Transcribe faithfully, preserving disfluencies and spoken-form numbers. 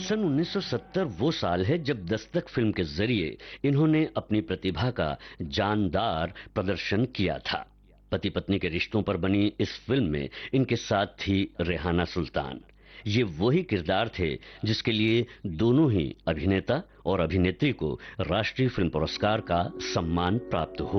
सन उन्नीस सौ सत्तर वो साल है जब दस्तक फिल्म के जरिए इन्होंने अपनी प्रतिभा का जानदार प्रदर्शन किया था। पति पत्नी के रिश्तों पर बनी इस फिल्म में इनके साथ थी रेहाना सुल्तान। ये वही किरदार थे जिसके लिए दोनों ही अभिनेता और अभिनेत्री को राष्ट्रीय फिल्म पुरस्कार का सम्मान प्राप्त हुआ।